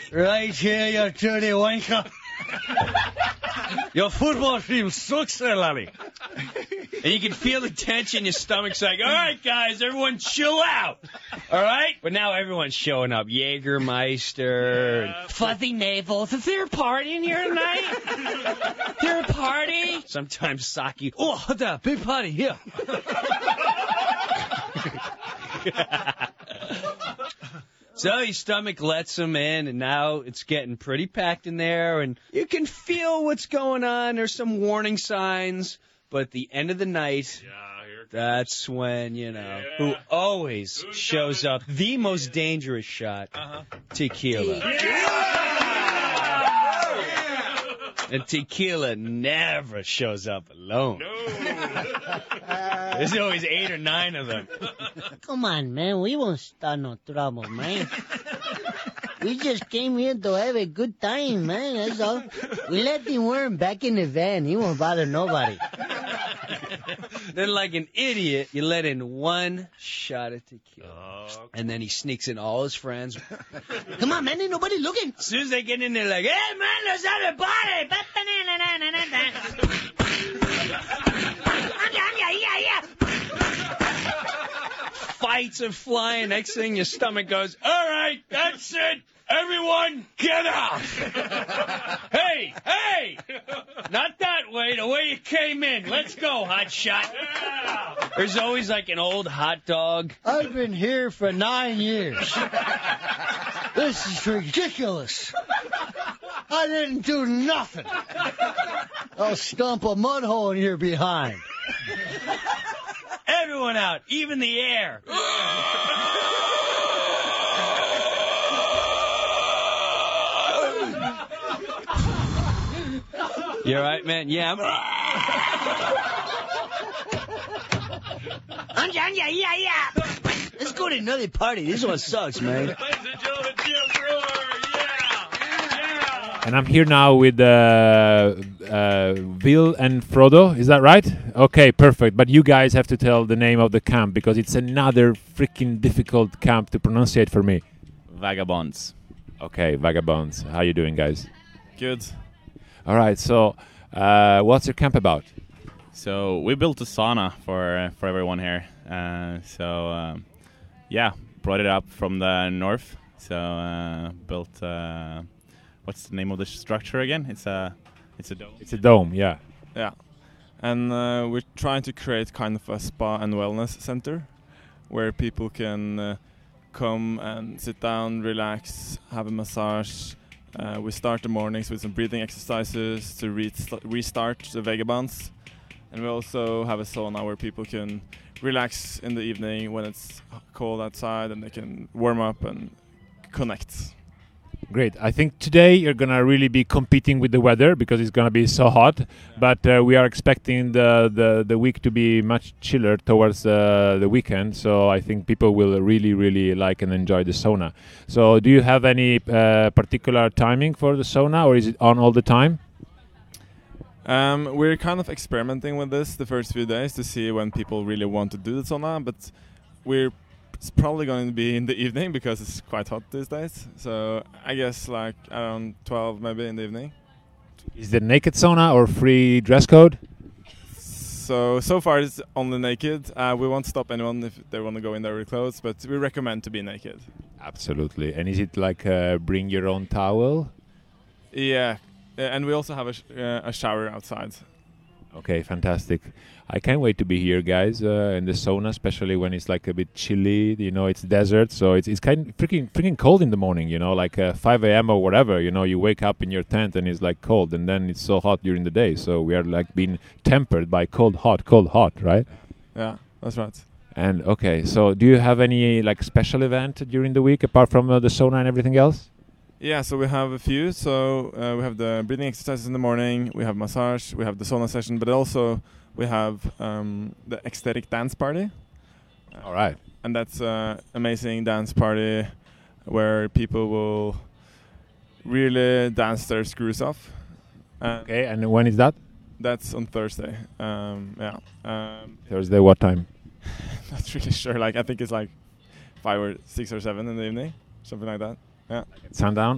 Right here, you dirty wanker. Your football team sucks there, laddie. And you can feel the tension in your stomach's like, all right, guys, everyone chill out. All right? But now everyone's showing up. Jägermeister, and Fuzzy Navels. Is there a party in here tonight? Is there a party? Sometimes Saki. Oh, there, big party here. So your stomach lets them in, and now it's getting pretty packed in there, and you can feel what's going on. There's some warning signs, but at the end of the night, that's when, who always shows up, the most dangerous shot, tequila. And tequila never shows up alone. There's always 8 or 9 of them. Come on, man. We won't start no trouble, man. We just came here to have a good time, man. That's all. We let the worm back in the van. He won't bother nobody. Then, like an idiot, you let in 1 shot of tequila. And then he sneaks in all his friends. Come on, man. Ain't nobody looking. As soon as they get in there, like, hey, man, let's have a party. Fights are flying. Next thing, your stomach goes, all right, that's it. Everyone, get out. Hey, not that way, the way you came in. Let's go, hot shot. There's always like an old hot dog. I've been here for 9 years. This is ridiculous. I didn't do nothing. I'll stomp a mud hole in your behind. Everyone out, even the air. You all right, man? Yeah. Let's go to another party. This one sucks, man. And I'm here now with Will and Frodo. Is that right? Okay, perfect. But you guys have to tell the name of the camp because it's another freaking difficult camp to pronunciate for me. Vagabonds. Okay, Vagabonds. How you doing, guys? Good. All right. So, what's your camp about? So we built a sauna for everyone here. Brought it up from the north. So built. What's the name of the structure again? It's a dome. It's a dome. Yeah. Yeah, and we're trying to create kind of a spa and wellness center where people can come and sit down, relax, have a massage. We start the mornings with some breathing exercises to restart the Vagabonds. And we also have a sauna where people can relax in the evening when it's cold outside and they can warm up and connect. Great. I think today you're going to really be competing with the weather because it's going to be so hot. Yeah. But we are expecting the week to be much chiller towards the weekend. So I think people will really, really like and enjoy the sauna. So do you have any particular timing for the sauna or is it on all the time? We're kind of experimenting with this the first few days to see when people really want to do the sauna. But it's probably going to be in the evening because it's quite hot these days. So I guess like around 12 maybe in the evening. Is it naked sauna or free dress code? So far it's only naked. We won't stop anyone if they want to go in there with clothes, but we recommend to be naked. Absolutely. And is it like bring your own towel? Yeah. And we also have a shower outside. Okay, fantastic. I can't wait to be here, guys, in the sauna, especially when it's like a bit chilly. You know, it's desert, so it's kind of freaking cold in the morning, you know, like 5 a.m. or whatever. You know, you wake up in your tent and it's like cold, and then it's so hot during the day. So we are like being tempered by cold, hot, right? Yeah, that's right. And okay, so do you have any like special event during the week apart from the sauna and everything else? Yeah, so we have a few. So we have the breathing exercises in the morning, we have massage, we have the sauna session, but also we have the ecstatic dance party. All right. And that's an amazing dance party where people will really dance their screws off. Okay, and when is that? That's on Thursday. Thursday, what time? Not really sure. Like I think it's like 5 or 6 or 7 in the evening, something like that. Yeah. Sundown.